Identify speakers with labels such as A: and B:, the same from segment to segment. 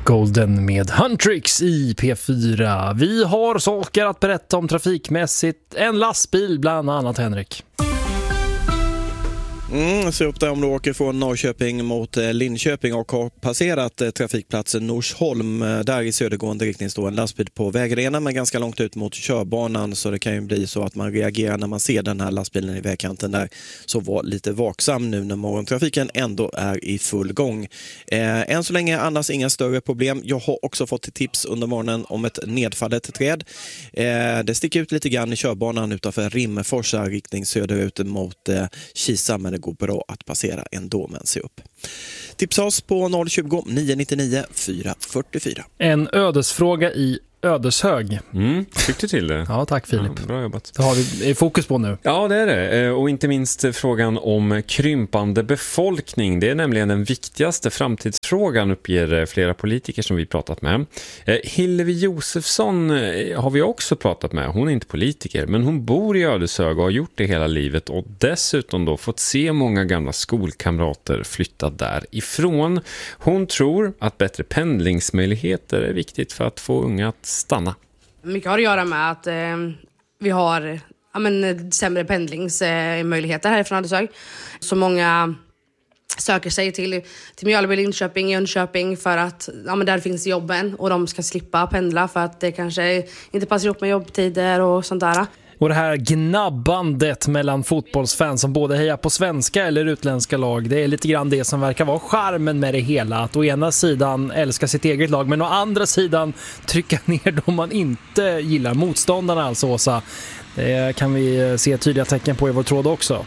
A: Golden med Huntrix i P4. Vi har saker att berätta om trafikmässigt. En lastbil bland annat, Henrik.
B: Se upp där om du åker från Norrköping mot Linköping och har passerat trafikplatsen Norsholm. Där i södergående riktning står en lastbil på vägrenen men ganska långt ut mot körbanan, så det kan ju bli så att man reagerar när man ser den här lastbilen i vägkanten där. Så var lite vaksam nu när morgontrafiken ändå är i full gång. Än så länge annars inga större problem. Jag har också fått tips under morgonen om ett nedfallet träd. Det sticker ut lite grann i körbanan utanför Rimmerforsa riktning söderut mot Kisa, men det går bra att passera ändå, men se upp. Tipsa oss på 020 999 444.
A: En ödesfråga i Ödeshög.
C: Fick du till det?
A: Ja, tack Filip.
C: Ja, bra jobbat.
A: Det har vi fokus på nu.
C: Ja, det är det. Och inte minst frågan om krympande befolkning. Det är nämligen den viktigaste framtidsfrågan, uppger flera politiker som vi pratat med. Hillevi Josefsson har vi också pratat med. Hon är inte politiker, men hon bor i Ödeshög och har gjort det hela livet och dessutom då fått se många gamla skolkamrater flytta därifrån. Hon tror att bättre pendlingsmöjligheter är viktigt för att få unga att stanna.
D: Mycket har att göra med att vi har sämre pendlingsmöjligheter härifrån Ödeshög. Så många söker sig till Mjölby, Linköping, Jönköping för att där finns jobben och de ska slippa pendla för att det kanske inte passar ihop med jobbtider och sånt där.
A: Och det här gnabbandet mellan fotbollsfans som både hejar på svenska eller utländska lag, det är lite grann det som verkar vara charmen med det hela. Att å ena sidan älska sitt eget lag, men å andra sidan trycka ner dem man inte gillar. Motståndarna alltså, Åsa. Det kan vi se tydliga tecken på i vår tråd också.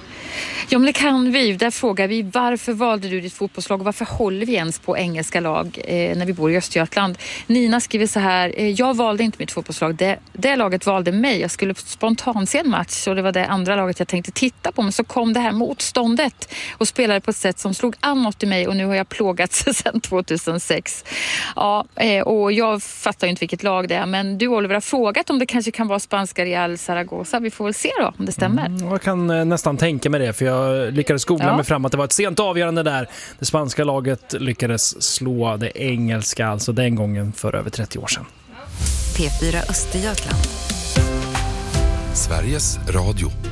E: Ja, men det kan vi. Där frågar vi, varför valde du ditt fotbollslag och varför håller vi ens på engelska lag när vi bor i Östergötland? Nina skriver så här: jag valde inte mitt fotbollslag. Det laget valde mig. Jag skulle spontant se en match och det var det andra laget jag tänkte titta på. Men så kom det här motståndet och spelade på ett sätt som slog an något i mig och nu har jag plågats sedan 2006. Ja, och jag fattar inte vilket lag det är. Men du, Oliver, har frågat om det kanske kan vara spanska Real Zaragoza. Vi får väl se då om det stämmer.
A: Jag kan nästan tänka mig det, för jag lyckades googla mig fram att det var ett sent avgörande där. Det spanska laget lyckades slå det engelska, alltså den gången för över 30 år sedan.
F: P4 Östergötland. Sveriges Radio.